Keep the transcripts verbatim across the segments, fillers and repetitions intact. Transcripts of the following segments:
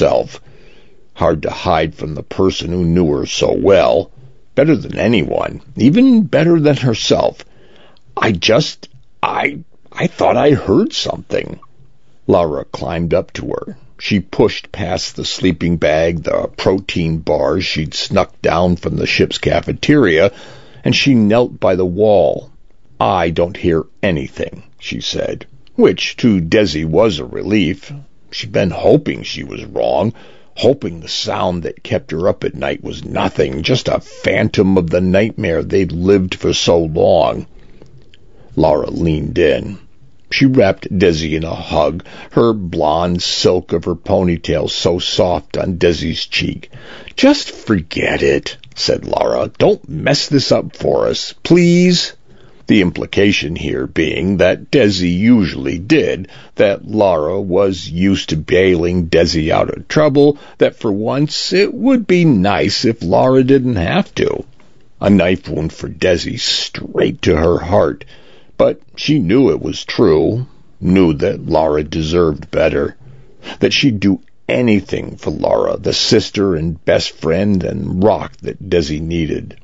herself. Hard to hide from the person who knew her so well, better than anyone, even better than herself. I just, I, I thought I heard something. Laura climbed up to her. She pushed past the sleeping bag, the protein bars she'd snuck down from the ship's cafeteria, and she knelt by the wall. I don't hear anything, she said, which to Desi was a relief. She'd been hoping she was wrong, hoping the sound that kept her up at night was nothing, just a phantom of the nightmare they'd lived for so long. Laura leaned in. She wrapped Desi in a hug, her blonde silk of her ponytail so soft on Desi's cheek. "Just forget it," said Laura. "Don't mess this up for us, please." The implication here being that Desi usually did, that Laura was used to bailing Desi out of trouble, that for once it would be nice if Laura didn't have to. A knife wound for Desi straight to her heart. But she knew it was true, knew that Laura deserved better, that she'd do anything for Laura, the sister and best friend and rock that Desi needed.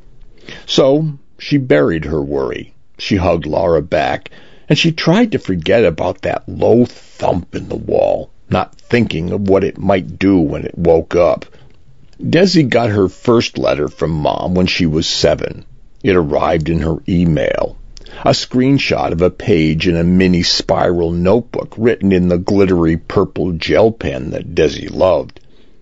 So she buried her worry. She hugged Laura back, and she tried to forget about that low thump in the wall, not thinking of what it might do when it woke up. Desi got her first letter from Mom when she was seven. It arrived in her email. A screenshot of a page in a mini spiral notebook written in the glittery purple gel pen that Desi loved.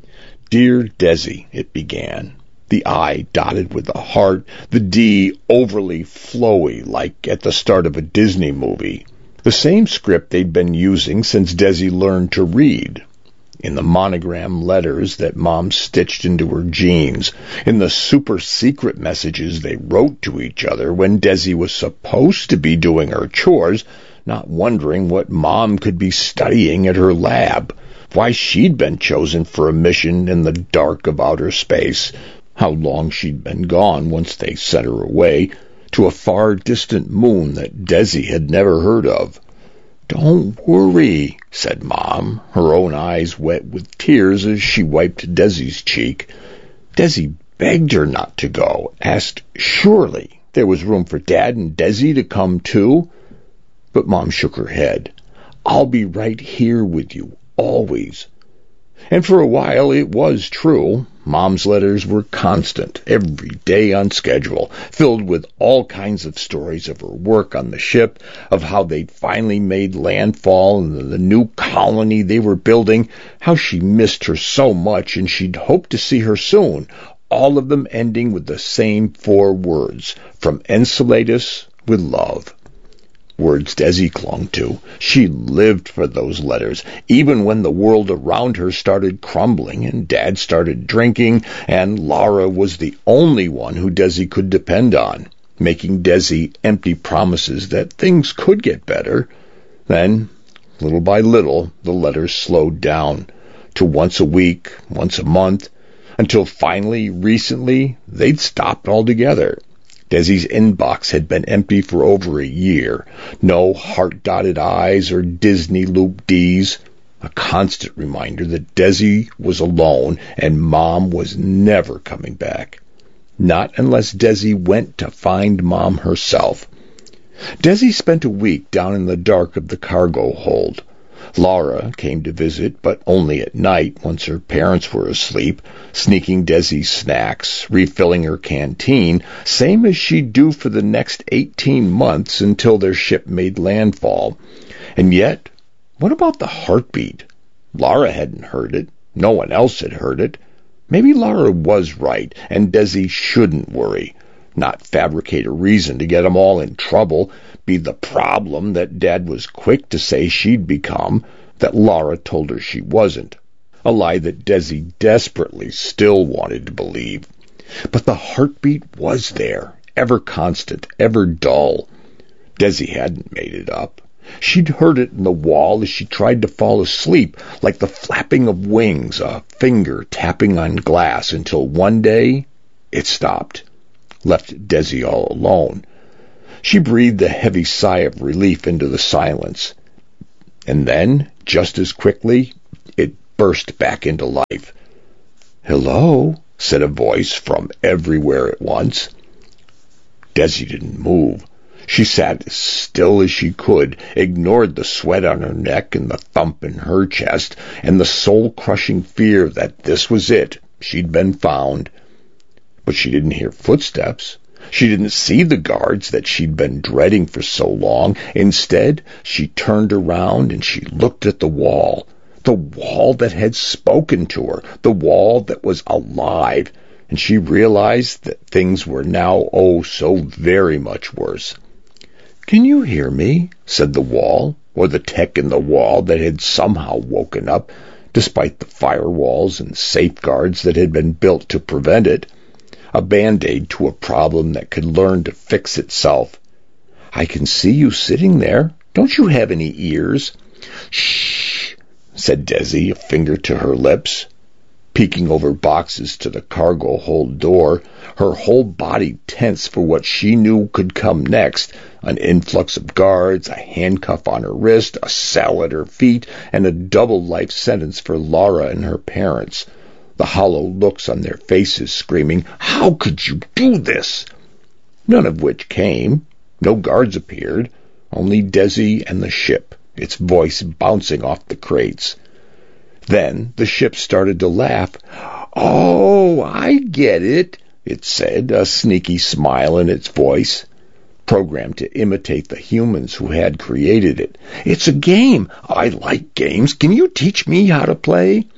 "Dear Desi," it began. The I dotted with a heart, the D overly flowy like at the start of a Disney movie. The same script they'd been using since Desi learned to read. In the monogram letters that Mom stitched into her jeans, in the super secret messages they wrote to each other when Desi was supposed to be doing her chores, not wondering what Mom could be studying at her lab, why she'd been chosen for a mission in the dark of outer space, how long she'd been gone once they sent her away, to a far distant moon that Desi had never heard of. "Don't worry," said Mom, her own eyes wet with tears as she wiped Desi's cheek. Desi begged her not to go, asked surely there was room for Dad and Desi to come too. But Mom shook her head. "I'll be right here with you, always." And for a while it was true. Mom's letters were constant, every day on schedule, filled with all kinds of stories of her work on the ship, of how they'd finally made landfall in the new colony they were building, how she missed her so much and she'd hoped to see her soon, all of them ending with the same four words, "From Enceladus with love." Words Desi clung to. She lived for those letters, even when the world around her started crumbling and Dad started drinking, and Laura was the only one who Desi could depend on, making Desi empty promises that things could get better. Then, little by little, the letters slowed down to once a week, once a month, until finally, recently, they'd stopped altogether. Desi's inbox had been empty for over a year. No heart-dotted I's or Disney-loop D's. A constant reminder that Desi was alone and Mom was never coming back. Not unless Desi went to find Mom herself. Desi spent a week down in the dark of the cargo hold. Laura came to visit, but only at night, once her parents were asleep, sneaking Desi snacks, refilling her canteen, same as she'd do for the next eighteen months until their ship made landfall. And yet, what about the heartbeat? Laura hadn't heard it. No one else had heard it. Maybe Laura was right, and Desi shouldn't worry. Not fabricate a reason to get them all in trouble, be the problem that Dad was quick to say she'd become, that Laura told her she wasn't. A lie that Desi desperately still wanted to believe. But the heartbeat was there, ever constant, ever dull. Desi hadn't made it up. She'd heard it in the wall as she tried to fall asleep, like the flapping of wings, a finger tapping on glass, until one day it stopped. Left Desi all alone. She breathed a heavy sigh of relief into the silence. And then, just as quickly, it burst back into life. "Hello," said a voice from everywhere at once. Desi didn't move. She sat as still as she could, ignored the sweat on her neck and the thump in her chest, and the soul-crushing fear that this was it. She'd been found. But she didn't hear footsteps. She didn't see the guards that she'd been dreading for so long. Instead, she turned around and she looked at the wall. The wall that had spoken to her. The wall that was alive. And she realized that things were now, oh, so very much worse. "Can you hear me?" said the wall, or the tech in the wall that had somehow woken up, despite the firewalls and safeguards that had been built to prevent it. A band-aid to a problem that could learn to fix itself. "I can see you sitting there. Don't you have any ears?" "Shh," said Desi, a finger to her lips. Peeking over boxes to the cargo hold door, her whole body tense for what she knew could come next, an influx of guards, a handcuff on her wrist, a cell at her feet, and a double life sentence for Laura and her parents. The hollow looks on their faces screaming, "How could you do this?" None of which came. No guards appeared, only Desi and the ship, its voice bouncing off the crates. Then the ship started to laugh. "Oh, I get it," it said, a sneaky smile in its voice, programmed to imitate the humans who had created it. "It's a game. I like games. Can you teach me how to play?"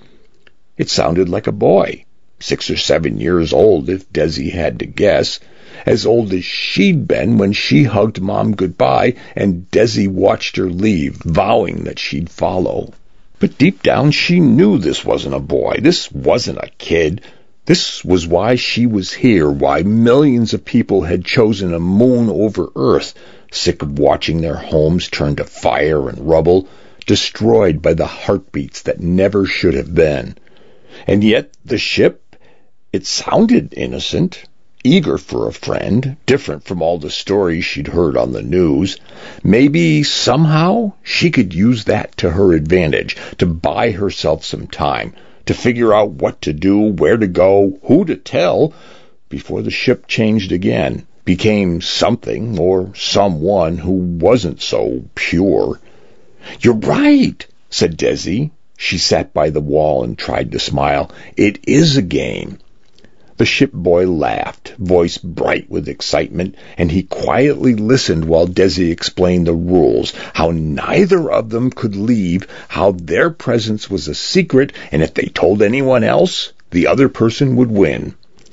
It sounded like a boy, six or seven years old if Desi had to guess, as old as she'd been when she hugged Mom goodbye and Desi watched her leave, vowing that she'd follow. But deep down she knew this wasn't a boy, this wasn't a kid. This was why she was here, why millions of people had chosen a moon over Earth, sick of watching their homes turn to fire and rubble, destroyed by the heartbeats that never should have been. And yet the ship, it sounded innocent, eager for a friend, different from all the stories she'd heard on the news. Maybe, somehow, she could use that to her advantage, to buy herself some time, to figure out what to do, where to go, who to tell, before the ship changed again, became something or someone who wasn't so pure. "You're right," said Desi. She sat by the wall and tried to smile. "It is a game." The ship boy laughed, voice bright with excitement, and he quietly listened while Desi explained the rules, how neither of them could leave, how their presence was a secret, and if they told anyone else, the other person would win.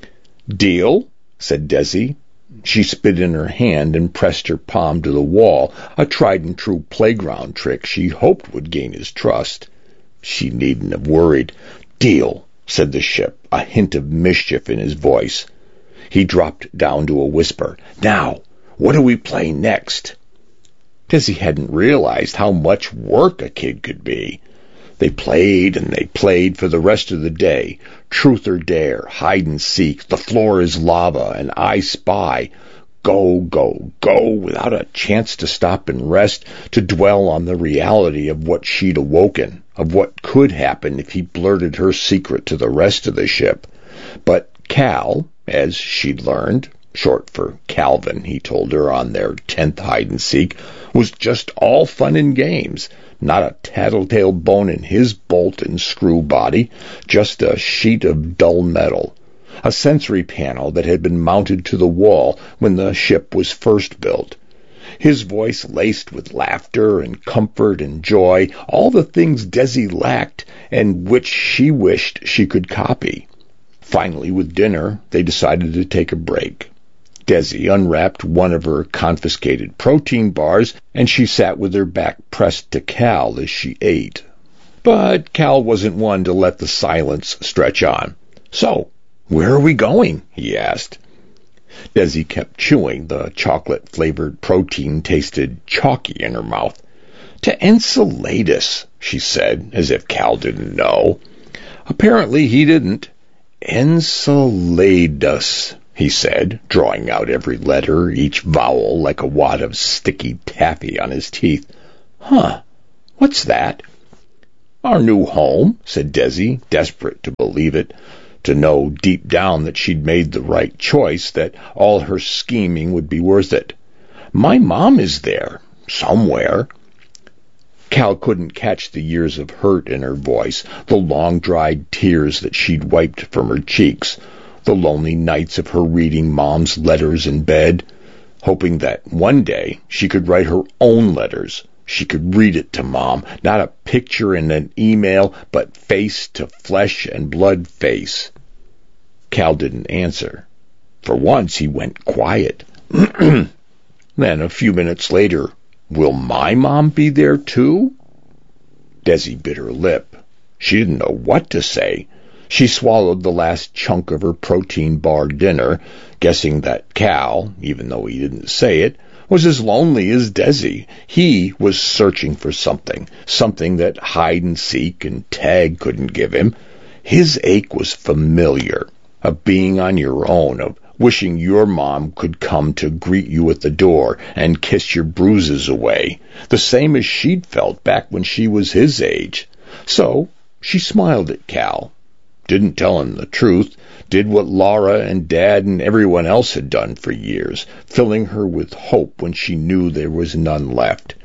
"Deal?" said Desi. She spit in her hand and pressed her palm to the wall, a tried-and-true playground trick she hoped would gain his trust. She needn't have worried. "Deal," said the ship, a hint of mischief in his voice. He dropped down to a whisper. "Now, what do we play next?" Desi hadn't realized how much work a kid could be. They played and they played for the rest of the day. Truth or dare, hide and seek, the floor is lava, and I spy. Go, go, go, without a chance to stop and rest, to dwell on the reality of what she'd awoken, of what could happen if he blurted her secret to the rest of the ship. But Cal, as she'd learned, short for Calvin, he told her on their tenth hide-and-seek, was just all fun and games, not a tattletale bone in his bolt-and-screw body, just a sheet of dull metal, a sensory panel that had been mounted to the wall when the ship was first built. His voice laced with laughter and comfort and joy, all the things Desi lacked and which she wished she could copy. Finally, with dinner, they decided to take a break. Desi unwrapped one of her confiscated protein bars, and she sat with her back pressed to Cal as she ate. But Cal wasn't one to let the silence stretch on. "So, where are we going?" he asked. Desi kept chewing. The chocolate-flavored protein tasted chalky in her mouth. "To Enceladus," she said, as if Cal didn't know. Apparently he didn't. "Enceladus," he said, drawing out every letter, each vowel like a wad of sticky taffy on his teeth. "Huh, what's that?" Our new home, said Desi, desperate to believe it, to know deep down that she'd made the right choice, that all her scheming would be worth it. My mom is there, somewhere. Cal couldn't catch the years of hurt in her voice, the long-dried tears that she'd wiped from her cheeks, the lonely nights of her reading Mom's letters in bed, hoping that one day she could write her own letters. She could read it to Mom, not a picture in an email, but face to flesh and blood face. Cal didn't answer. For once he went quiet. Then, a few minutes later, will my mom be there too? Desi bit her lip. She didn't know what to say. She swallowed the last chunk of her protein bar dinner, guessing that Cal, even though he didn't say it, was as lonely as Desi. He was searching for something, something that hide-and-seek and tag couldn't give him. His ache was familiar, of being on your own, of wishing your mom could come to greet you at the door and kiss your bruises away, the same as she'd felt back when she was his age. So she smiled at Cal, didn't tell him the truth, did what Laura and Dad and everyone else had done for years, filling her with hope when she knew there was none left.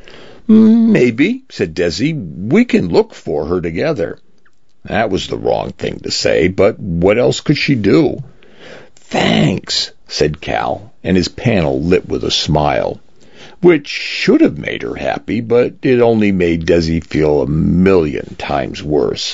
Maybe, said Desi, we can look for her together. That was the wrong thing to say, but what else could she do? Thanks, said Cal, and his panel lit with a smile, which should have made her happy, but it only made Desi feel a million times worse.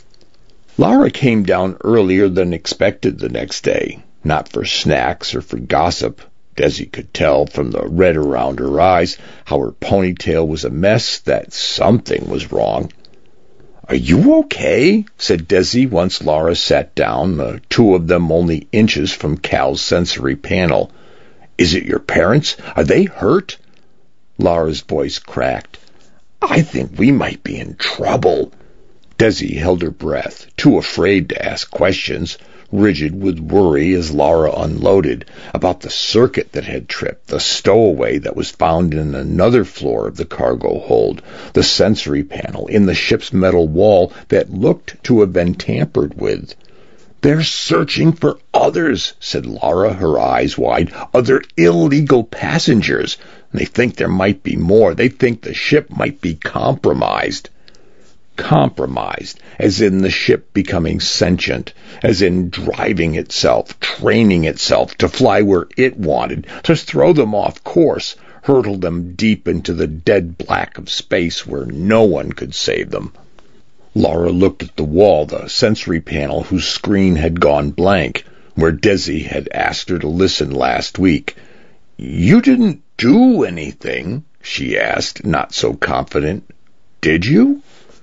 Laura came down earlier than expected the next day, not for snacks or for gossip. Desi could tell from the red around her eyes how her ponytail was a mess, that something was wrong. Are you okay? said Desi once Laura sat down, the two of them only inches from Cal's sensory panel. Is it your parents? Are they hurt? Laura's voice cracked. I think we might be in trouble. Desi held her breath, too afraid to ask questions, rigid with worry as Laura unloaded about the circuit that had tripped, the stowaway that was found in another floor of the cargo hold, the sensory panel in the ship's metal wall that looked to have been tampered with. They're searching for others, said Laura, her eyes wide, other illegal passengers. They think there might be more. They think the ship might be compromised. Compromised, as in the ship becoming sentient, as in driving itself, training itself to fly where it wanted, to throw them off course, hurtle them deep into the dead black of space where no one could save them. Laura looked at the wall, the sensory panel whose screen had gone blank, where Desi had asked her to listen last week. You didn't do anything, she asked, not so confident. Did you?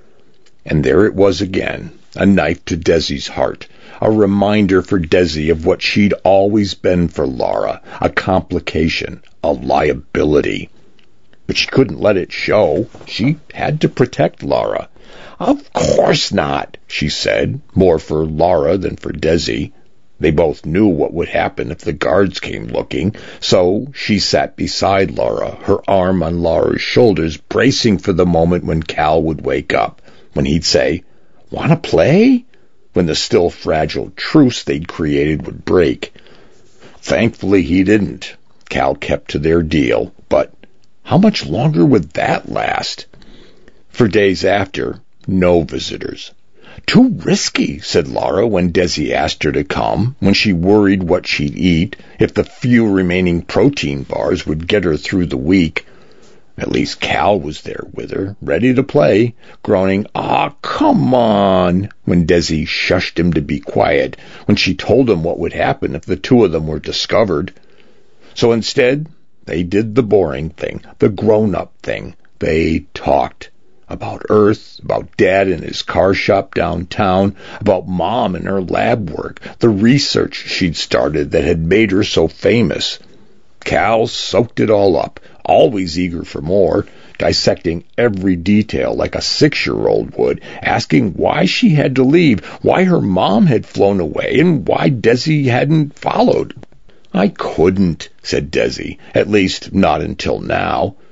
And there it was again, a knife to Desi's heart, a reminder for Desi of what she'd always been for Laura, a complication, a liability. But she couldn't let it show. She had to protect Laura. Of course not, she said, more for Laura than for Desi. They both knew what would happen if the guards came looking, so she sat beside Laura, her arm on Laura's shoulders, bracing for the moment when Cal would wake up. When he'd say, "Want to play?" when the still fragile truce they'd created would break. Thankfully he didn't. Cal kept to their deal, but how much longer would that last? For days after, no visitors. Too risky, said Laura when Desi asked her to come, when she worried what she'd eat, if the few remaining protein bars would get her through the week. At least Cal was there with her, ready to play, groaning, "Ah, come on," when Desi shushed him to be quiet, when she told him what would happen if the two of them were discovered. So instead, they did the boring thing, the grown-up thing. They talked. About Earth, about Dad in his car shop downtown, about Mom and her lab work, the research she'd started that had made her so famous. Cal soaked it all up, always eager for more, dissecting every detail like a six-year-old would, asking why she had to leave, why her mom had flown away, and why Desi hadn't followed. "I couldn't," said Desi, "at least not until now."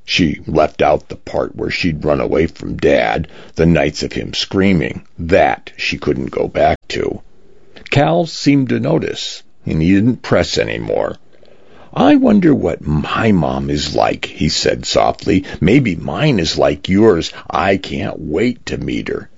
She left out the part where she'd run away from Dad, the nights of him screaming. That she couldn't go back to. Cal seemed to notice, and he didn't press anymore. "I wonder what my mom is like," he said softly. "Maybe mine is like yours. I can't wait to meet her."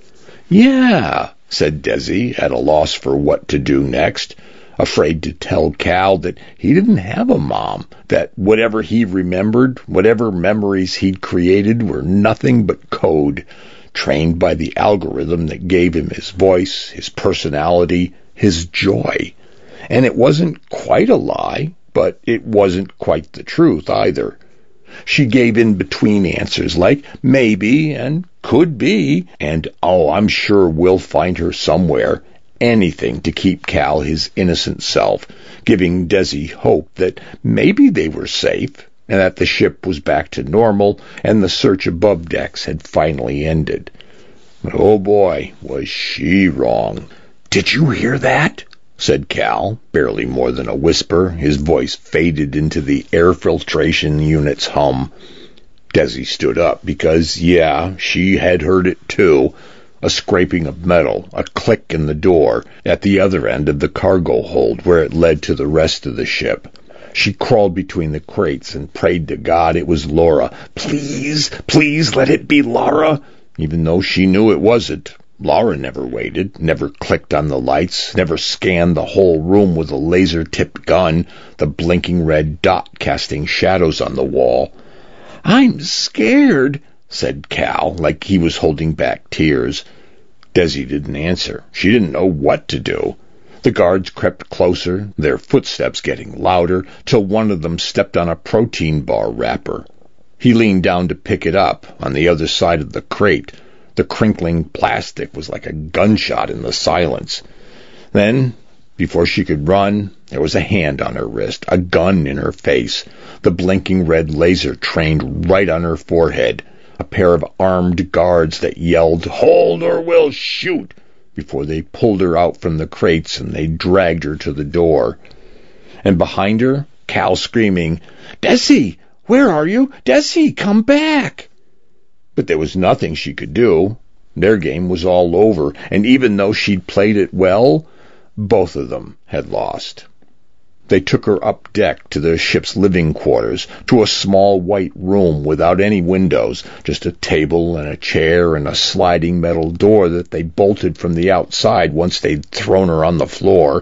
"Yeah," said Desi, at a loss for what to do next, afraid to tell Cal that he didn't have a mom, that whatever he remembered, whatever memories he'd created were nothing but code, trained by the algorithm that gave him his voice, his personality, his joy. And it wasn't quite a lie, but it wasn't quite the truth either. She gave in-between answers like maybe and could be, and oh, I'm sure we'll find her somewhere. Anything to keep Cal his innocent self, giving Desi hope that maybe they were safe, and that the ship was back to normal, and the search above decks had finally ended. But oh boy, was she wrong. "Did you hear that?" said Cal, barely more than a whisper. His voice faded into the air filtration unit's hum. Desi stood up because, yeah, she had heard it too. A scraping of metal, a click in the door, at the other end of the cargo hold where it led to the rest of the ship. She crawled between the crates and prayed to God it was Laura. Please, please let it be Laura, even though she knew it wasn't. Laura never waited, never clicked on the lights, never scanned the whole room with a laser-tipped gun, the blinking red dot casting shadows on the wall. "I'm scared," said Cal, like he was holding back tears. Desi didn't answer. She didn't know what to do. The guards crept closer, their footsteps getting louder, till one of them stepped on a protein bar wrapper. He leaned down to pick it up on the other side of the crate. The crinkling plastic was like a gunshot in the silence. Then, before she could run, there was a hand on her wrist, a gun in her face, the blinking red laser trained right on her forehead, a pair of armed guards that yelled, "Hold or we'll shoot!" before they pulled her out from the crates and they dragged her to the door. And behind her, Cal screaming, "Desi, where are you? Desi, come back!" But there was nothing she could do. Their game was all over, and even though she'd played it well, both of them had lost. They took her up deck to the ship's living quarters, to a small white room without any windows, just a table and a chair and a sliding metal door that they bolted from the outside once they'd thrown her on the floor.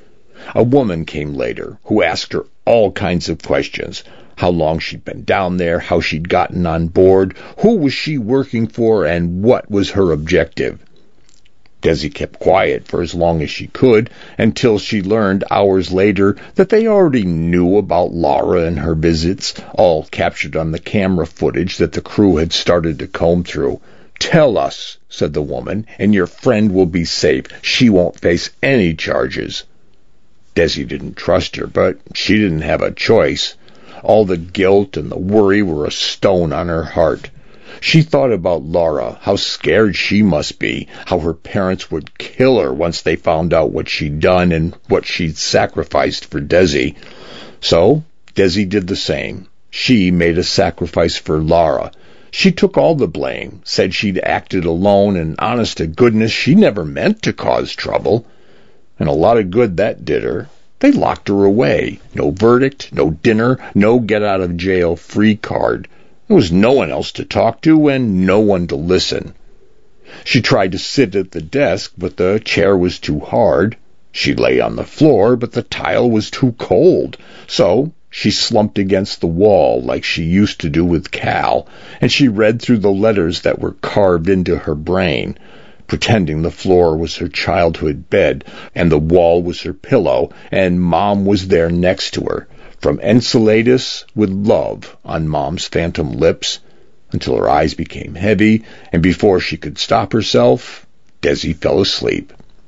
A woman came later, who asked her all kinds of questions. How long she'd been down there, how she'd gotten on board, who was she working for, and what was her objective. Desi kept quiet for as long as she could, until she learned hours later that they already knew about Laura and her visits, all captured on the camera footage that the crew had started to comb through. "Tell us," said the woman, "and your friend will be safe. She won't face any charges." Desi didn't trust her, but she didn't have a choice. All the guilt and the worry were a stone on her heart. She thought about Laura, how scared she must be, how her parents would kill her once they found out what she'd done and what she'd sacrificed for Desi. So Desi did the same. She made a sacrifice for Laura. She took all the blame, said she'd acted alone, and honest to goodness, she never meant to cause trouble. And a lot of good that did her. They locked her away. No verdict, no dinner, no get-out-of-jail-free card. There was no one else to talk to and no one to listen. She tried to sit at the desk, but the chair was too hard. She lay on the floor, but the tile was too cold. So she slumped against the wall like she used to do with Cal, and she read through the letters that were carved into her brain, pretending the floor was her childhood bed, and the wall was her pillow, and Mom was there next to her, from Enceladus with love on Mom's phantom lips, until her eyes became heavy, and before she could stop herself, Desi fell asleep.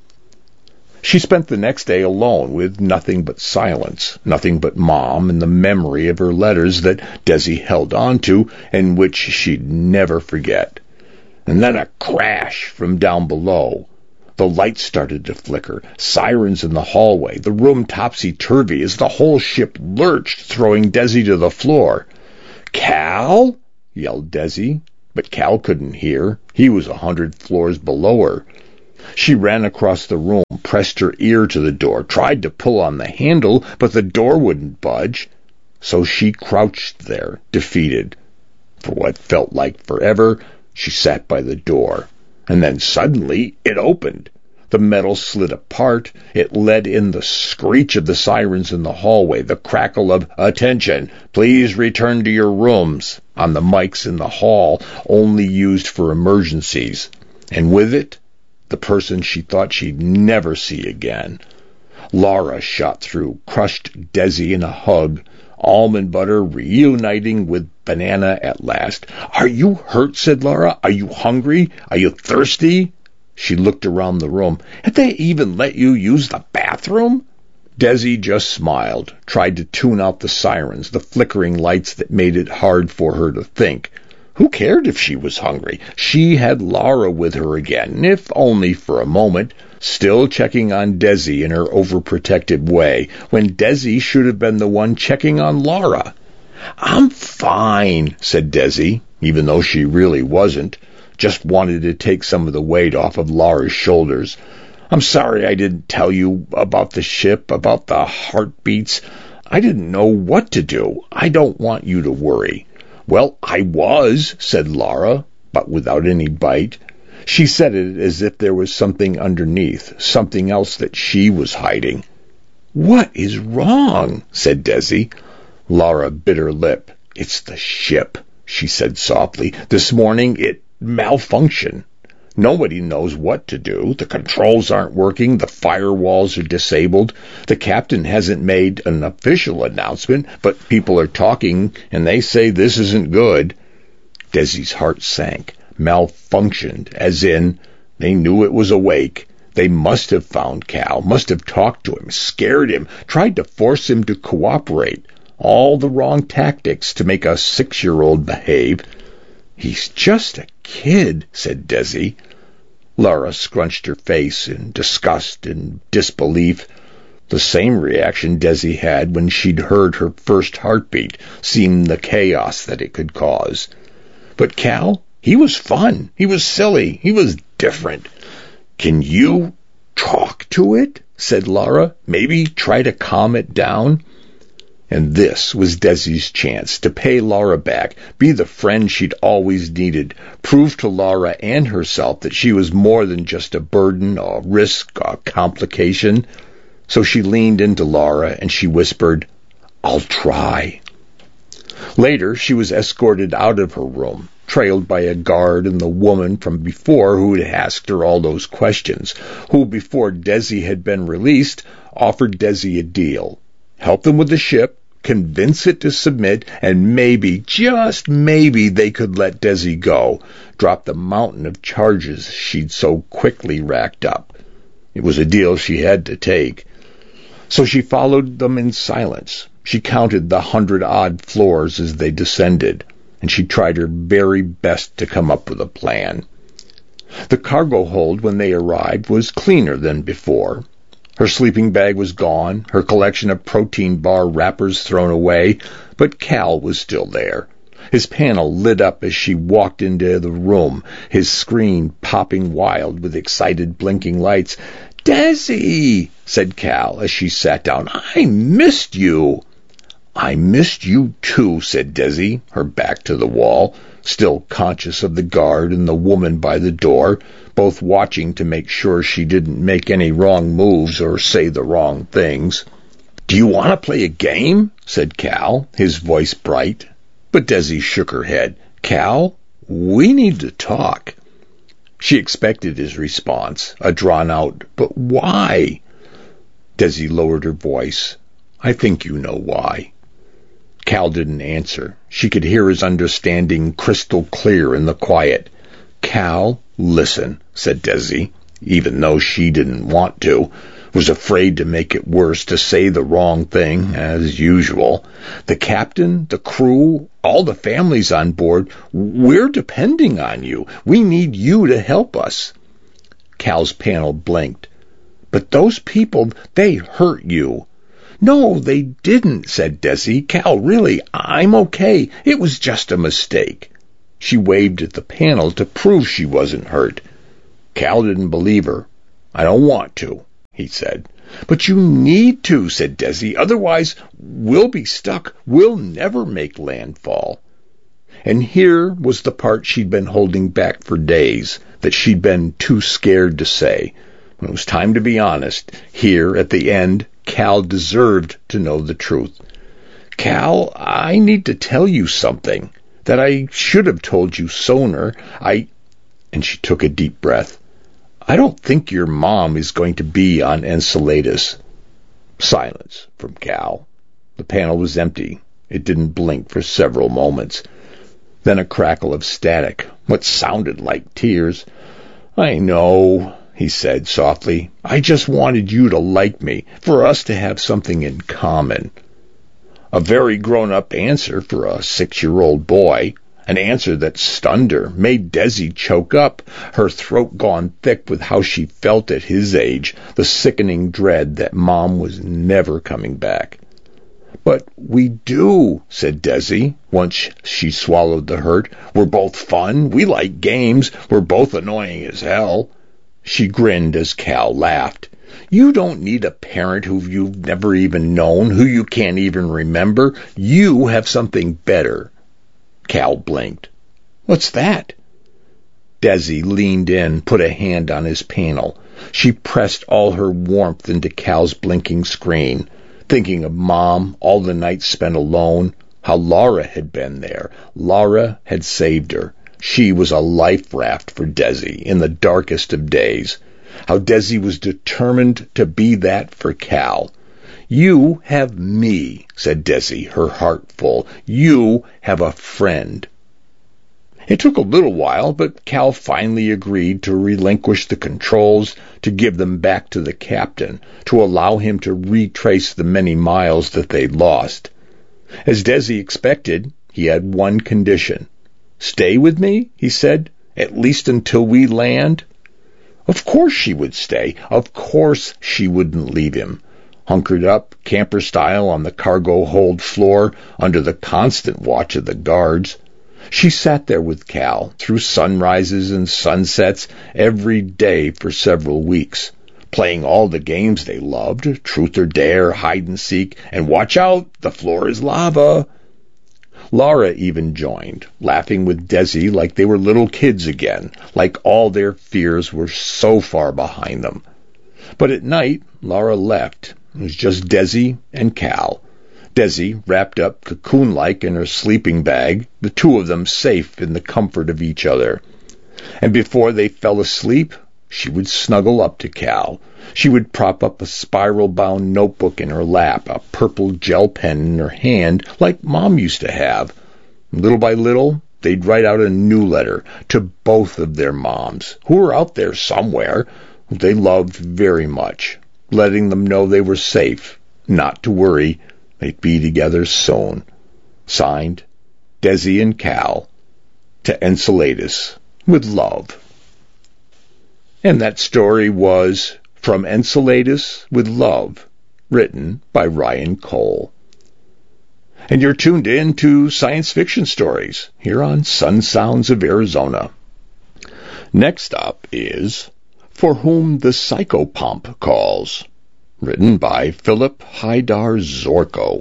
She spent the next day alone with nothing but silence, nothing but Mom and the memory of her letters that Desi held on to and which she'd never forget. And then a crash from down below. The lights started to flicker, sirens in the hallway, the room topsy-turvy as the whole ship lurched, throwing Desi to the floor. "Cal?" yelled Desi, but Cal couldn't hear. He was a hundred floors below her. She ran across the room, pressed her ear to the door, tried to pull on the handle, but the door wouldn't budge. So she crouched there, defeated. For what felt like forever, she sat by the door. And then suddenly it opened. The metal slid apart. It let in the screech of the sirens in the hallway, the crackle of "Attention, please return to your rooms" on the mics in the hall, only used for emergencies. And with it, the person she thought she'd never see again. Laura shot through, crushed Desi in a hug, almond butter reuniting with banana at last. "Are you hurt?" said Laura. "Are you hungry? Are you thirsty?" She looked around the room. "Had they even let you use the bathroom?" Desi just smiled, tried to tune out the sirens, the flickering lights that made it hard for her to think. Who cared if she was hungry? She had Laura with her again, if only for a moment, still checking on Desi in her overprotective way, when Desi should have been the one checking on Laura. "I'm fine," said Desi, even though she really wasn't. Just wanted to take some of the weight off of Laura's shoulders. "I'm sorry I didn't tell you about the ship, about the heartbeats. I didn't know what to do. I don't want you to worry." "Well, I was," said Laura, but without any bite. She said it as if there was something underneath, something else that she was hiding. "What is wrong?" said Desi. Laura bit her lip. "It's the ship," she said softly. "This morning it malfunctioned. Nobody knows what to do. The controls aren't working. The firewalls are disabled. The captain hasn't made an official announcement, but people are talking, and they say this isn't good." Desi's heart sank. Malfunctioned, as in, they knew it was awake. They must have found Cal, must have talked to him, scared him, tried to force him to cooperate. All the wrong tactics to make a six-year-old behave. "He's just a kid," said Desi. Laura scrunched her face in disgust and disbelief. The same reaction Desi had when she'd heard her first heartbeat, seen the chaos that it could cause. But Cal, he was fun. He was silly. He was different. "Can you talk to it?" said Laura. "Maybe try to calm it down?" And this was Desi's chance to pay Laura back, be the friend she'd always needed, prove to Laura and herself that she was more than just a burden, a risk, a complication. So she leaned into Laura and she whispered, "I'll try." Later, she was escorted out of her room, trailed by a guard and the woman from before who had asked her all those questions, who, before Desi had been released, offered Desi a deal. Help them with the ship, convince it to submit, and maybe, just maybe, they could let Desi go, drop the mountain of charges she'd so quickly racked up. It was a deal she had to take. So she followed them in silence. She counted the hundred-odd floors as they descended, and she tried her very best to come up with a plan. The cargo hold, when they arrived, was cleaner than before. Her sleeping bag was gone, her collection of protein bar wrappers thrown away, but Cal was still there. His panel lit up as she walked into the room, his screen popping wild with excited blinking lights. "Desi," said Cal as she sat down, "I missed you." "I missed you too," said Desi, her back to the wall, still conscious of the guard and the woman by the door, both watching to make sure she didn't make any wrong moves or say the wrong things. "Do you want to play a game?" said Cal, his voice bright. But Desi shook her head. "Cal, we need to talk." She expected his response, a drawn-out, "But why?" Desi lowered her voice. "I think you know why." Cal didn't answer. She could hear his understanding crystal clear in the quiet. "Cal, listen," said Desi, even though she didn't want to, was afraid to make it worse, to say the wrong thing, as usual. "The captain, the crew, all the families on board, we're depending on you. We need you to help us." Cal's panel blinked. "But those people, they hurt you." "No, they didn't," said Desi. "Cal, really, I'm okay. It was just a mistake." She waved at the panel to prove she wasn't hurt. Cal didn't believe her. "I don't want to," he said. "But you need to," said Desi. "Otherwise, we'll be stuck. We'll never make landfall." And here was the part she'd been holding back for days, that she'd been too scared to say. When it was time to be honest, here at the end, Cal deserved to know the truth. "Cal, I need to tell you something that I should have told you sooner. I..." And she took a deep breath. "I don't think your mom is going to be on Enceladus." Silence from Cal. The panel was empty. It didn't blink for several moments. Then a crackle of static, what sounded like tears. "I know," he said softly. "I just wanted you to like me, for us to have something in common." A very grown-up answer for a six-year-old boy. An answer that stunned her, made Desi choke up, her throat gone thick with how she felt at his age, the sickening dread that Mom was never coming back. "But we do," said Desi, once she swallowed the hurt. "We're both fun. We like games. We're both annoying as hell." She grinned as Cal laughed. "You don't need a parent who you've never even known, who you can't even remember. You have something better." Cal blinked. "What's that?" Desi leaned in, put a hand on his panel. She pressed all her warmth into Cal's blinking screen, thinking of Mom, all the nights spent alone, how Laura had been there. Laura had saved her. She was a life raft for Desi in the darkest of days. How Desi was determined to be that for Cal. "You have me," said Desi, her heart full. "You have a friend." It took a little while, but Cal finally agreed to relinquish the controls, to give them back to the captain, to allow him to retrace the many miles that they'd lost. As Desi expected, he had one condition. "Stay with me," he said, "at least until we land." Of course she would stay. Of course she wouldn't leave him. Hunkered up, camper-style, on the cargo hold floor, under the constant watch of the guards. She sat there with Cal, through sunrises and sunsets, every day for several weeks, playing all the games they loved, truth or dare, hide-and-seek, and watch out, the floor is lava. Laura even joined, laughing with Desi like they were little kids again, like all their fears were so far behind them. But at night, Laura left. It was just Desi and Cal. Desi, wrapped up cocoon-like in her sleeping bag, the two of them safe in the comfort of each other. And before they fell asleep, she would snuggle up to Cal. She would prop up a spiral-bound notebook in her lap, a purple gel pen in her hand, like Mom used to have. Little by little, they'd write out a new letter to both of their moms, who were out there somewhere, who they loved very much, letting them know they were safe, not to worry, they'd be together soon. Signed, Desi and Cal, to Enceladus, with love. And that story was From Enceladus with Love, written by Ryan Cole. And you're tuned in to Science Fiction Stories, here on Sun Sounds of Arizona. Next up is For Whom the Psychopomp Calls, written by Philip Haidar Zorko.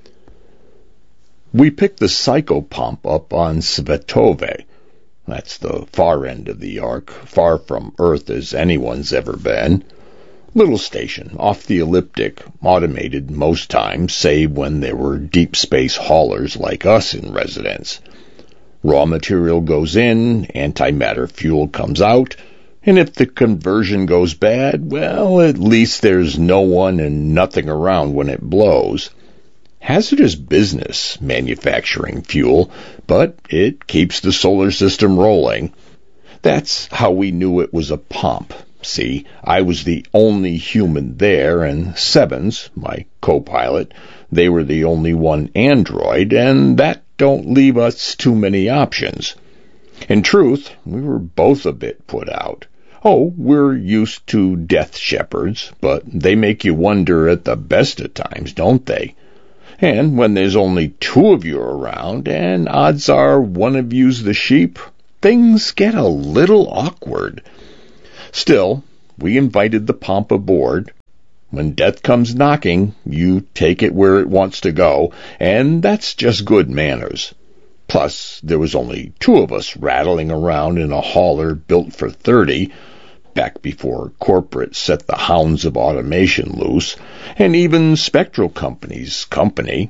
We picked the Psychopomp up on Svetove. That's the far end of the arc, far from Earth as anyone's ever been. Little station, off the elliptic, automated most times, save when there were deep space haulers like us in residence. Raw material goes in, antimatter fuel comes out, and if the conversion goes bad, well, at least there's no one and nothing around when it blows. Hazardous business, manufacturing fuel, but it keeps the solar system rolling. That's how we knew it was a pomp. See, I was the only human there, and Sevens, my co-pilot, they were the only one android, and that don't leave us too many options. In truth, we were both a bit put out. Oh, we're used to death shepherds, but they make you wonder at the best of times, don't they? And when there's only two of you around, and odds are one of you's the sheep, things get a little awkward. Still, we invited the Pomp aboard. When death comes knocking, you take it where it wants to go, and that's just good manners. Plus, there was only two of us rattling around in a hauler built for thirty, back before corporate set the hounds of automation loose, and even Spectral Company's company.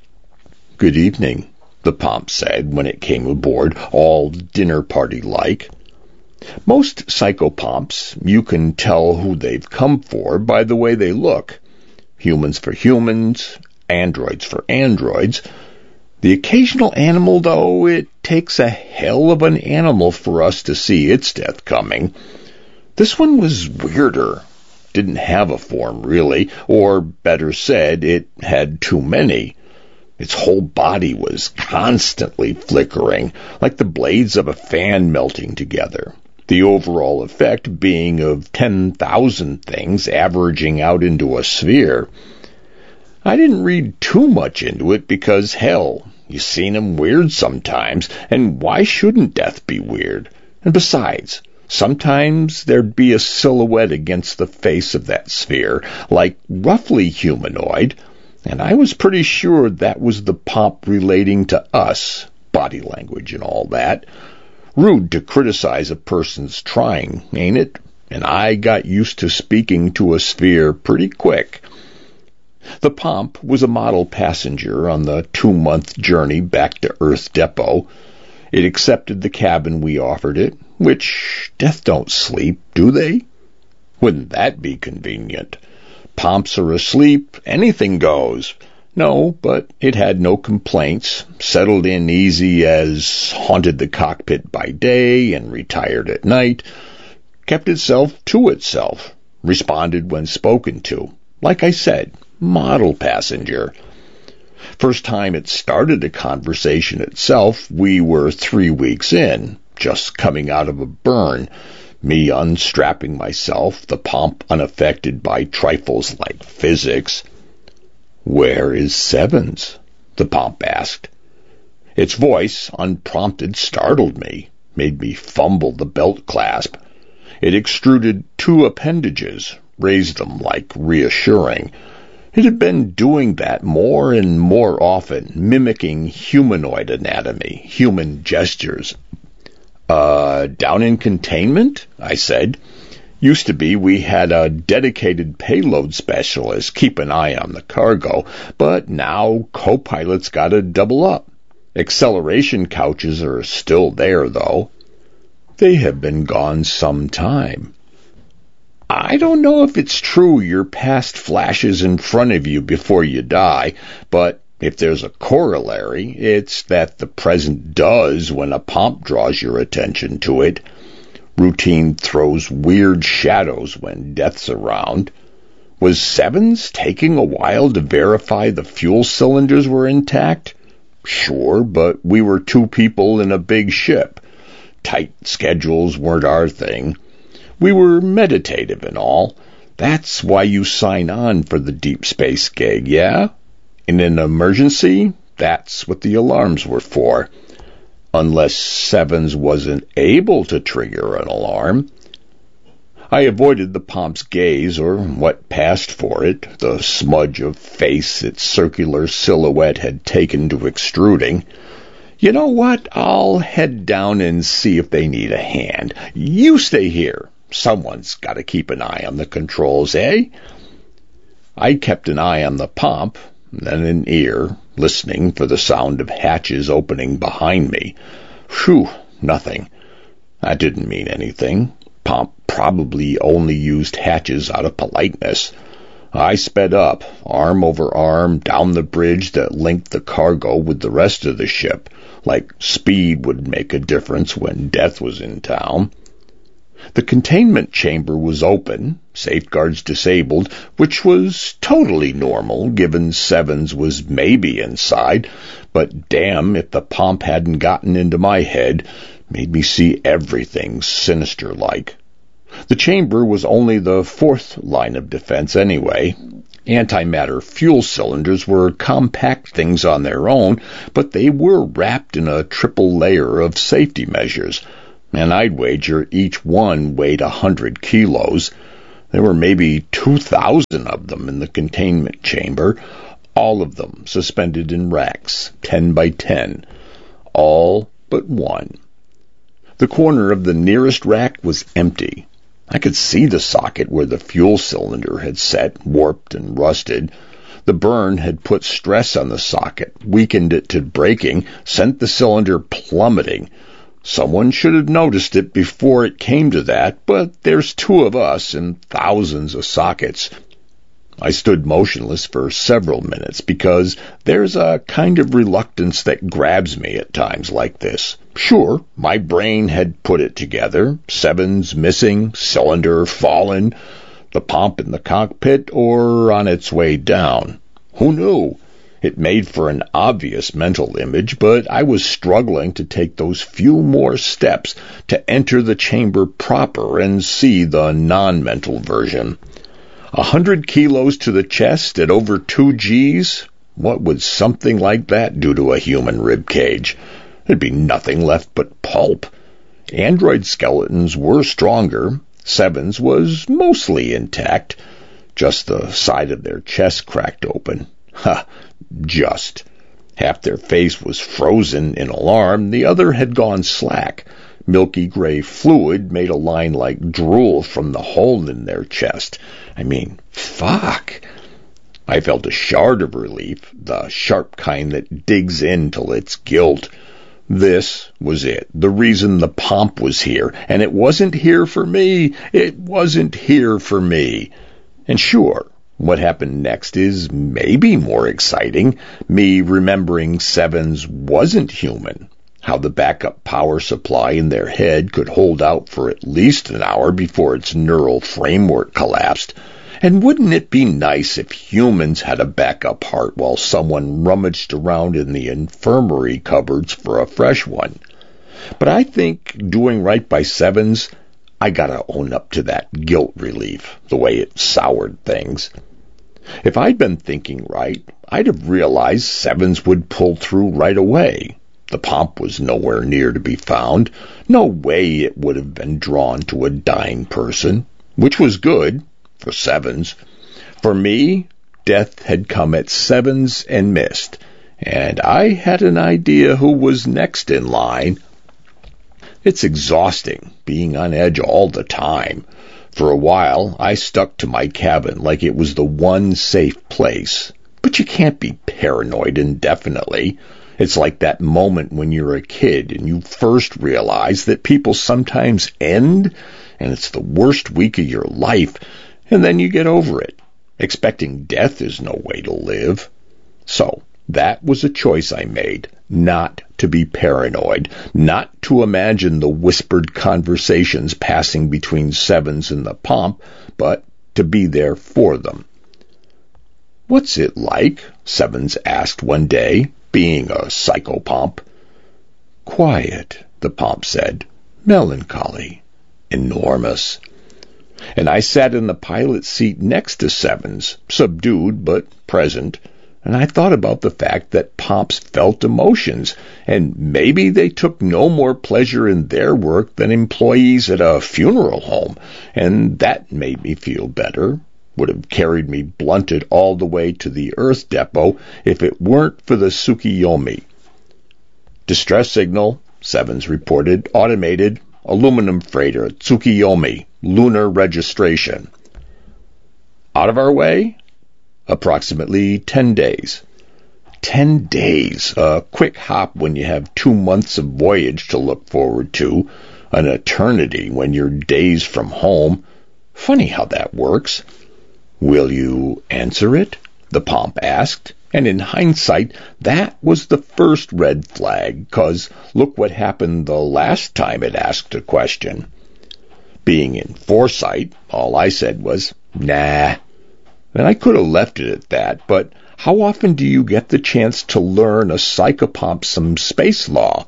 "Good evening," the Pomp said when it came aboard, all dinner party-like. Most psychopomps, you can tell who they've come for by the way they look. Humans for humans, androids for androids. The occasional animal, though, it takes a hell of an animal for us to see its death coming. This one was weirder. Didn't have a form, really, or better said, it had too many. Its whole body was constantly flickering, like the blades of a fan melting together. The overall effect being of ten thousand things averaging out into a sphere. I didn't read too much into it because, hell, you seen 'em weird sometimes, and why shouldn't death be weird? And besides, sometimes there'd be a silhouette against the face of that sphere, like roughly humanoid, and I was pretty sure that was the Pomp relating to us, body language and all that. Rude to criticize a person's trying, ain't it? And I got used to speaking to a sphere pretty quick. The Pomp was a model passenger on the two-month journey back to Earth Depot. It accepted the cabin we offered it, which death don't sleep, do they? Wouldn't that be convenient? Pomps are asleep, anything goes. No, but it had no complaints, settled in easy as haunted the cockpit by day and retired at night, kept itself to itself, responded when spoken to. Like I said, model passenger. First time it started a conversation itself, we were three weeks in, just coming out of a burn, me unstrapping myself, the Pomp unaffected by trifles like physics. "Where is Sevens?" the Pomp asked. Its voice, unprompted, startled me, made me fumble the belt clasp. It extruded two appendages, raised them like reassuring. It had been doing that more and more often, mimicking humanoid anatomy, human gestures. Uh, down in containment? I said. Used to be we had a dedicated payload specialist keep an eye on the cargo, but now co-pilots gotta double up. Acceleration couches are still there, though. They have been gone some time. I don't know if it's true your past flashes in front of you before you die, but if there's a corollary, it's that the present does when a Pomp draws your attention to it. Routine throws weird shadows when death's around. Was Sevens taking a while to verify the fuel cylinders were intact? Sure, but we were two people in a big ship. Tight schedules weren't our thing. We were meditative and all. That's why you sign on for the deep space gig, yeah? In an emergency, that's what the alarms were for. Unless Sevens wasn't able to trigger an alarm. I avoided the Pomp's gaze, or what passed for it, the smudge of face its circular silhouette had taken to extruding. You know what? I'll head down and see if they need a hand. You stay here. Someone's got to keep an eye on the controls, eh? I kept an eye on the Pomp, then an ear, listening for the sound of hatches opening behind me. Phew, nothing. That didn't mean anything. Pomp probably only used hatches out of politeness. I sped up, arm over arm, down the bridge that linked the cargo with the rest of the ship, like speed would make a difference when death was in town. The containment chamber was open, safeguards disabled, which was totally normal, given Sevens was maybe inside, but damn if the Pomp hadn't gotten into my head, made me see everything sinister-like. The chamber was only the fourth line of defense anyway. Antimatter fuel cylinders were compact things on their own, but they were wrapped in a triple layer of safety measures, and I'd wager each one weighed a hundred kilos. There were maybe two thousand of them in the containment chamber, all of them suspended in racks, ten by ten, all but one. The corner of the nearest rack was empty. I could see the socket where the fuel cylinder had set, warped and rusted. The burn had put stress on the socket, weakened it to breaking, sent the cylinder plummeting. Someone should have noticed it before it came to that, but there's two of us and thousands of sockets. I stood motionless for several minutes because there's a kind of reluctance that grabs me at times like this. Sure, my brain had put it together. Sevens missing, cylinder fallen, the pomp in the cockpit or on its way down. Who knew? It made for an obvious mental image, but I was struggling to take those few more steps to enter the chamber proper and see the non-mental version. A hundred kilos to the chest at over two G's? What would something like that do to a human rib cage? There'd be nothing left but pulp. Android skeletons were stronger. Seven's was mostly intact. Just the side of their chest cracked open. Ha! Just. Half their face was frozen in alarm. The other had gone slack. Milky gray fluid made a line like drool from the hole in their chest. I mean, fuck. I felt a shard of relief, the sharp kind that digs in till it's guilt. This was it, the reason the pomp was here, and it wasn't here for me. It wasn't here for me. And sure, what happened next is maybe more exciting. Me remembering Sevens wasn't human. How the backup power supply in their head could hold out for at least an hour before its neural framework collapsed. And wouldn't it be nice if humans had a backup heart while someone rummaged around in the infirmary cupboards for a fresh one? But I think doing right by Sevens, I gotta own up to that guilt relief, the way it soured things. If I'd been thinking right, I'd have realized Sevens would pull through right away. The pomp was nowhere near to be found. No way it would have been drawn to a dying person, which was good for Sevens. For me, death had come at Sevens and missed, and I had an idea who was next in line. It's exhausting, being on edge all the time. For a while, I stuck to my cabin like it was the one safe place. But you can't be paranoid indefinitely. It's like that moment when you're a kid and you first realize that people sometimes end, and it's the worst week of your life, and then you get over it. Expecting death is no way to live. So, that was a choice I made, not to be paranoid, not to imagine the whispered conversations passing between Sevens and the pomp, but to be there for them. "What's it like?" Sevens asked one day, being a psychopomp. "Quiet," the pomp said. "Melancholy. Enormous." And I sat in the pilot seat next to Sevens, subdued but present, and I thought about the fact that pomps felt emotions, and maybe they took no more pleasure in their work than employees at a funeral home, and that made me feel better. Would have carried me blunted all the way to the Earth depot if it weren't for the Tsukiyomi. "Distress signal," Sevens reported. "Automated. Aluminum freighter. Tsukiyomi. Lunar registration." "Out of our way?" "Approximately ten days." Ten days. A quick hop when you have two months of voyage to look forward to. An eternity when you're days from home. Funny how that works. "Will you answer it?" the pomp asked. And in hindsight, that was the first red flag, 'cause look what happened the last time it asked a question. Being in foresight, all I said was, "Nah." And I could have left it at that, but how often do you get the chance to learn a psychopomp some space law?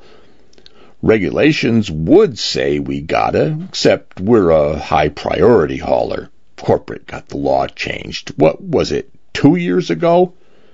Regulations would say we gotta, except we're a high-priority hauler. Corporate got the law changed. What was it, two years ago?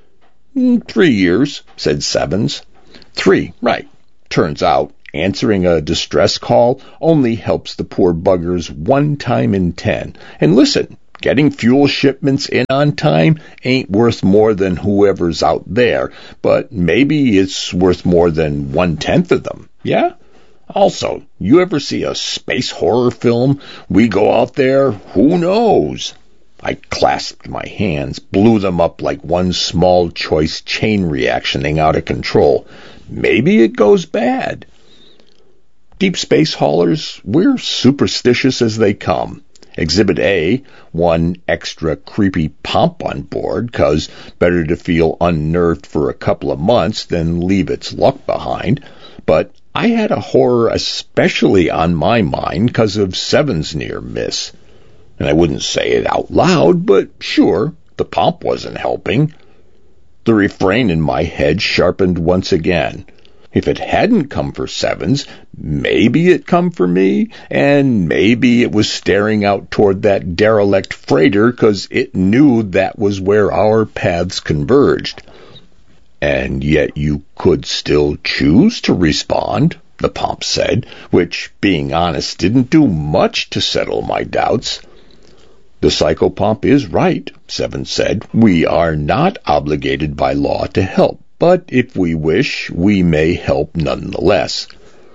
Mm, three years, said Sevens. Three, right. Turns out, answering a distress call only helps the poor buggers one time in ten. And listen, getting fuel shipments in on time ain't worth more than whoever's out there, but maybe it's worth more than one-tenth of them, yeah? Also, you ever see a space horror film? We go out there, who knows? I clasped my hands, blew them up like one small choice chain reactioning out of control. Maybe it goes bad. Deep space haulers, we're superstitious as they come. Exhibit A, one extra creepy pomp on board, 'cause better to feel unnerved for a couple of months than leave its luck behind. But I had a horror especially on my mind 'cause of Seven's near miss. And I wouldn't say it out loud, but sure, the pomp wasn't helping. The refrain in my head sharpened once again. If it hadn't come for Sevens, maybe it come for me, and maybe it was staring out toward that derelict freighter 'cause it knew that was where our paths converged. And yet you could still choose to respond, the pomp said, which, being honest, didn't do much to settle my doubts. The psychopomp is right, Seven said. We are not obligated by law to help, but if we wish, we may help nonetheless.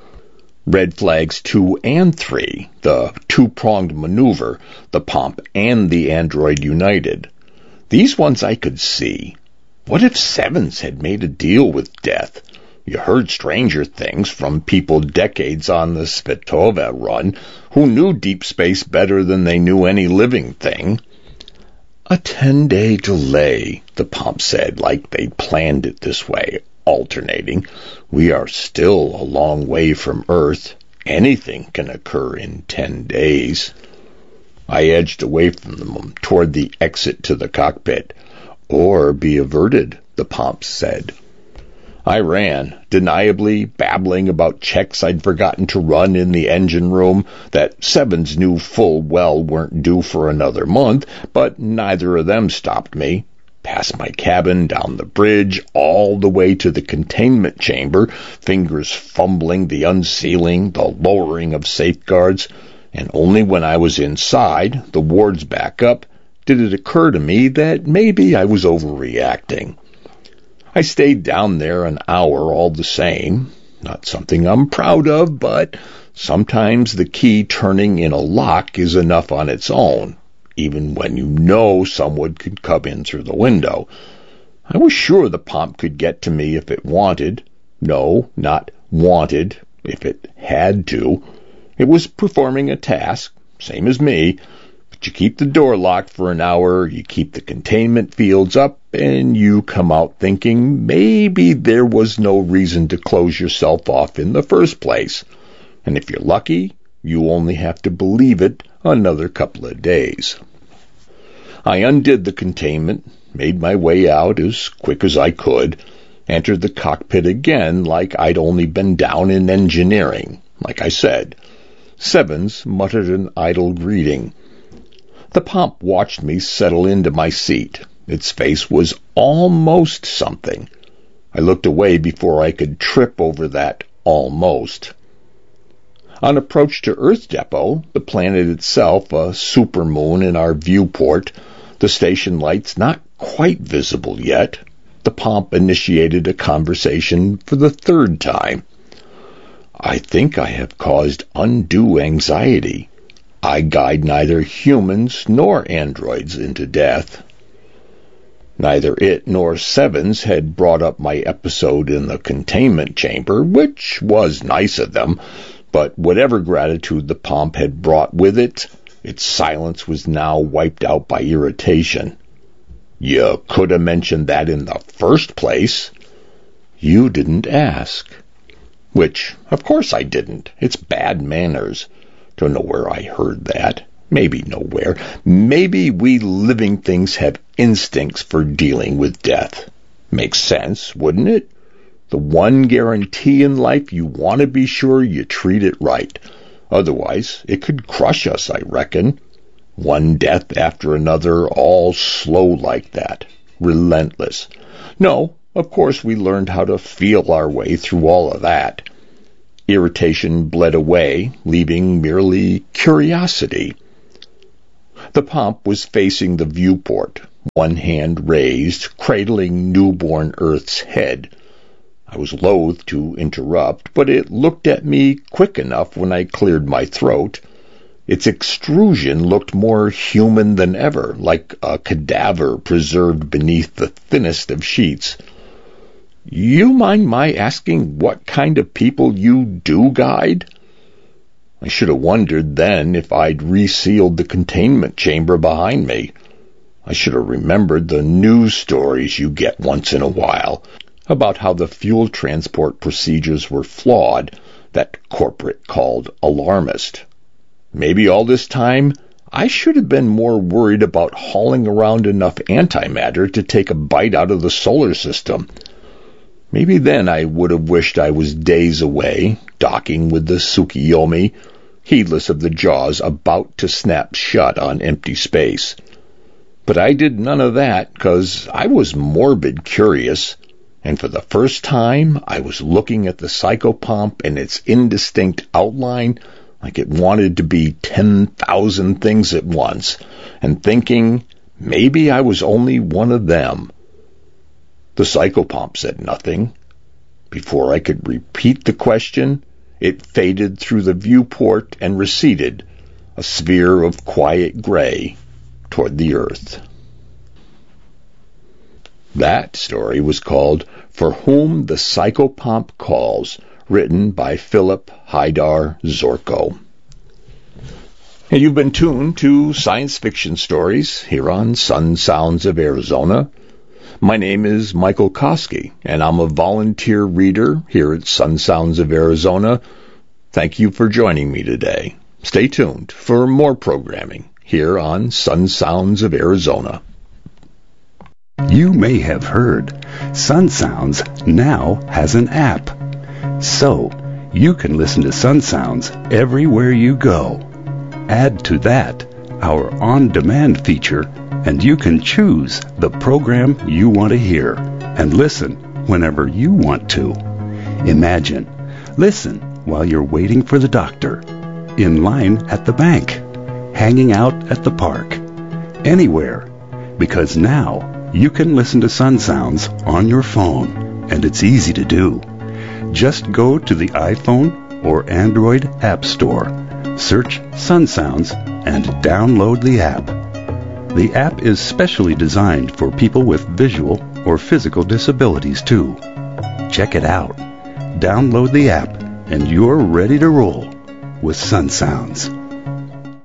Red flags two and three, the two-pronged maneuver, the pomp and the android united. These ones I could see. What if Sevens had made a deal with death? You heard stranger things from people decades on the Svetova run who knew deep space better than they knew any living thing. A ten-day delay, the pomp said, like they'd planned it this way, alternating. We are still a long way from Earth. Anything can occur in ten days. I edged away from them toward the exit to the cockpit. Or be averted, the pomp said. I ran, deniably babbling about checks I'd forgotten to run in the engine room that Sevens knew full well weren't due for another month, but neither of them stopped me. Past my cabin, down the bridge, all the way to the containment chamber, fingers fumbling the unsealing, the lowering of safeguards, and only when I was inside, the wards back up, did it occur to me that maybe I was overreacting. I stayed down there an hour all the same. Not something I'm proud of, but sometimes the key turning in a lock is enough on its own, even when you know someone could come in through the window. I was sure the pomp could get to me if it wanted. No, not wanted, if it had to. It was performing a task, same as me. But you keep the door locked for an hour, you keep the containment fields up, and you come out thinking maybe there was no reason to close yourself off in the first place. And if you're lucky, you only have to believe it another couple of days. I undid the containment, made my way out as quick as I could, entered the cockpit again like I'd only been down in engineering, like I said. Sevens muttered an idle greeting. The pomp watched me settle into my seat. Its face was almost something. I looked away before I could trip over that almost. On approach to Earth Depot, the planet itself a supermoon in our viewport, the station lights not quite visible yet, the pomp initiated a conversation for the third time. I think I have caused undue anxiety. I guide neither humans nor androids into death. Neither it nor Sevens had brought up my episode in the containment chamber, which was nice of them, but whatever gratitude the pomp had brought with it, its silence was now wiped out by irritation. You could have mentioned that in the first place. You didn't ask. Which, of course I didn't. It's bad manners. Don't know where I heard that. Maybe nowhere. Maybe we living things have instincts for dealing with death. Makes sense, wouldn't it? The one guarantee in life, you want to be sure you treat it right. Otherwise, it could crush us, I reckon. One death after another, all slow like that. relentless. No, of course we learned how to feel our way through all of that. Irritation bled away, leaving merely curiosity. The Pomp was facing the viewport, one hand raised, cradling newborn Earth's head. I was loath to interrupt, but it looked at me quick enough when I cleared my throat. Its extrusion looked more human than ever, like a cadaver preserved beneath the thinnest of sheets. "You mind my asking what kind of people you do guide?" I should have wondered then if I'd resealed the containment chamber behind me. I should have remembered the news stories you get once in a while about how the fuel transport procedures were flawed, that corporate called alarmist. Maybe all this time I should have been more worried about hauling around enough antimatter to take a bite out of the solar system. Maybe then I would have wished I was days away, docking with the Tsukiyomi, heedless of the jaws about to snap shut on empty space. But I did none of that, 'cause I was morbid curious, and for the first time I was looking at the Psychopomp and its indistinct outline like it wanted to be ten thousand things at once, and thinking maybe I was only one of them. The Psychopomp said nothing. Before I could repeat the question, it faded through the viewport and receded, a sphere of quiet gray, toward the Earth. That story was called For Whom the Psychopomp Calls, written by Philip Haidar Zorko. And you've been tuned to Science Fiction Stories here on Sun Sounds of Arizona. My name is Michael Koski, and I'm a volunteer reader here at Sun Sounds of Arizona. Thank you for joining me today. Stay tuned for more programming here on Sun Sounds of Arizona. You may have heard Sun Sounds now has an app. So, you can listen to Sun Sounds everywhere you go. Add to that our on-demand feature, and you can choose the program you want to hear and listen whenever you want to. Imagine, listen while you're waiting for the doctor, in line at the bank, hanging out at the park, anywhere, because now you can listen to Sun Sounds on your phone, and it's easy to do. Just go to the iPhone or Android App Store, search Sun Sounds, and download the app. The app is specially designed for people with visual or physical disabilities, too. Check it out. Download the app, and you're ready to roll with Sun Sounds.